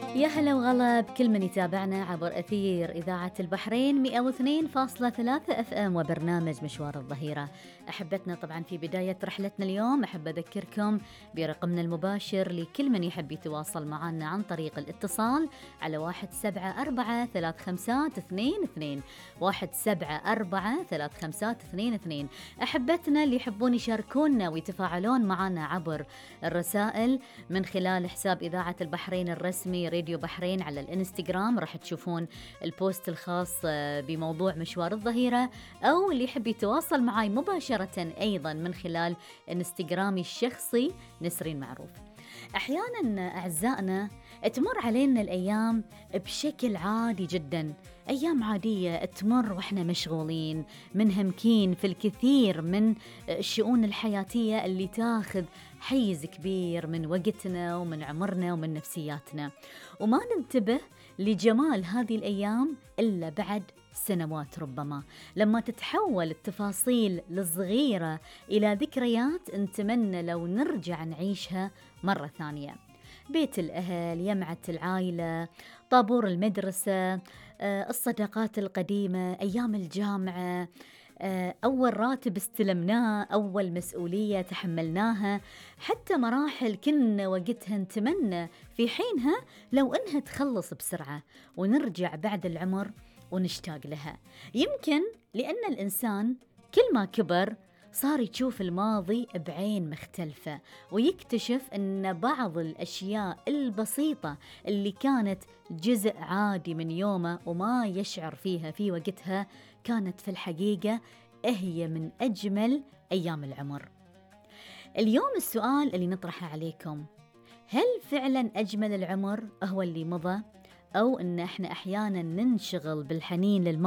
يا هلا وغلا بكل من يتابعنا عبر أثير إذاعة البحرين 102.3 اف ام وبرنامج مشوار الظهيرة. أحبتنا طبعا في بداية رحلتنا اليوم أحب أذكركم برقمنا المباشر لكل من يحب يتواصل معنا عن طريق الاتصال على 174-3522 174-3522. أحبتنا اللي يحبون يشاركونا ويتفاعلون معنا عبر الرسائل من خلال حساب إذاعة البحرين الرسمي راديو بحرين على الانستغرام، راح تشوفون البوست الخاص بموضوع مشوار الظهيرة، أو اللي يحب يتواصل معي مباشرة أيضا من خلال انستغرامي الشخصي نسرين معروف. أحيانا أعزائنا تمر علينا الأيام بشكل عادي جدا، أيام عادية تمر وإحنا مشغولين منهمكين في الكثير من الشؤون الحياتية اللي تاخذ حيز كبير من وقتنا ومن عمرنا ومن نفسياتنا، وما ننتبه لجمال هذه الأيام إلا بعد سنوات، ربما لما تتحول التفاصيل الصغيرة إلى ذكريات نتمنى لو نرجع نعيشها مرة ثانية. بيت الأهل، يمعة العائلة، طابور المدرسة، الصداقات القديمة، أيام الجامعة، أول راتب استلمناه، أول مسؤولية تحملناها، حتى مراحل كنا وقتها نتمنى في حينها لو أنها تخلص بسرعة ونرجع بعد العمر ونشتاق لها. يمكن لأن الإنسان كل ما كبر صار يشوف الماضي بعين مختلفة، ويكتشف أن بعض الأشياء البسيطة اللي كانت جزء عادي من يومه وما يشعر فيها في وقتها كانت في الحقيقة هي من أجمل أيام العمر. اليوم السؤال اللي نطرحه عليكم: هل فعلا أجمل العمر هو اللي مضى، أو أن إحنا أحيانا ننشغل بالحنين للماضي